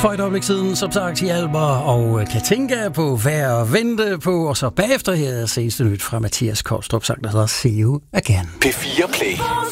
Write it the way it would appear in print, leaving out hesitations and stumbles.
For et øjeblik siden, som sagt, i Alber og Katinka på Vær at vente på, og så bagefter her seneste nyt fra Mathias Kolstrup, sang der hedder See You Again. P4 Play.